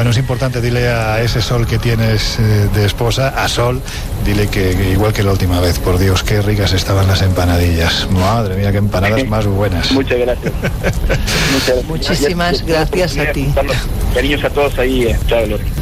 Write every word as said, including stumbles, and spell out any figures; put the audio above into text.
Bueno, es importante, dile a ese Sol que tienes eh, de esposa, a Sol, dile que, que igual que la última vez, por Dios, qué ricas estaban las empanadillas. Madre mía, qué empanadas más buenas. Muchas gracias. Muchas gracias. Muchísimas gracias a ti. Cariños a todos ahí. Eh. Chao, Lore.